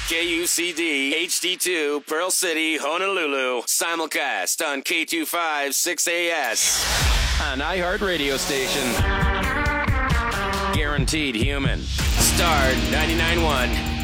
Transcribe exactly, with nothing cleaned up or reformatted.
K U C D H D two, Pearl City, Honolulu. Simulcast on K two five six A S. An iHeart radio station. Guaranteed human. Star ninety-nine point one.